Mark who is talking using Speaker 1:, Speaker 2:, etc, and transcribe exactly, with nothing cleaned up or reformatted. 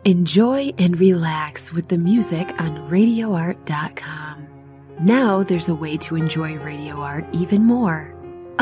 Speaker 1: Enjoy and relax with the music on radio art dot com. Now there's a way to enjoy Radio Art even more.